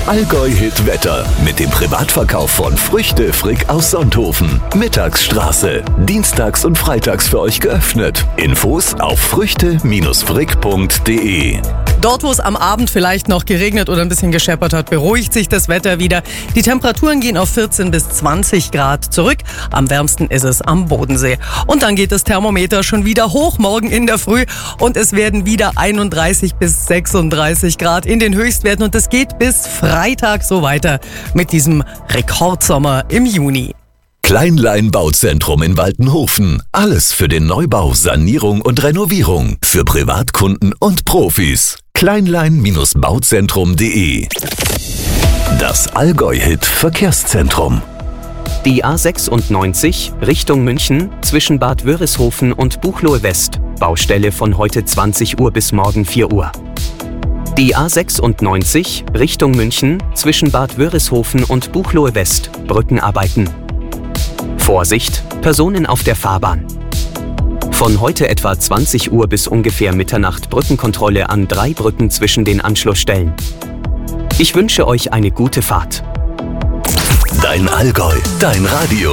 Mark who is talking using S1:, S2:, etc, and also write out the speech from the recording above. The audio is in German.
S1: Allgäu-Hit-Wetter mit dem Privatverkauf von Früchte Frick aus Sonthofen. Mittagsstraße. Dienstags und freitags für euch geöffnet. Infos auf früchte-frick.de.
S2: Dort, wo es am Abend vielleicht noch geregnet oder ein bisschen gescheppert hat, beruhigt sich das Wetter wieder. Die Temperaturen gehen auf 14 bis 20 Grad zurück. Am wärmsten ist es am Bodensee. Und dann geht das Thermometer schon wieder hoch morgen in der Früh. Und es werden wieder 31 bis 36 Grad in den Höchstwerten. Und es geht bis Freitag so weiter mit diesem Rekordsommer im Juni.
S1: Kleinlein Bauzentrum in Waltenhofen. Alles für den Neubau, Sanierung und Renovierung. Für Privatkunden und Profis. Kleinlein-bauzentrum.de. Das Allgäu-Hit Verkehrszentrum.
S3: Die A96 Richtung München zwischen Bad Wörishofen und Buchloe West. Baustelle von heute 20 Uhr bis morgen 4 Uhr. Die A96 Richtung München zwischen Bad Wörishofen und Buchloe West. Brückenarbeiten. Vorsicht, Personen auf der Fahrbahn. Von heute etwa 20 Uhr bis ungefähr Mitternacht Brückenkontrolle an 3 Brücken zwischen den Anschlussstellen. Ich wünsche euch eine gute Fahrt.
S1: Dein Allgäu, dein Radio.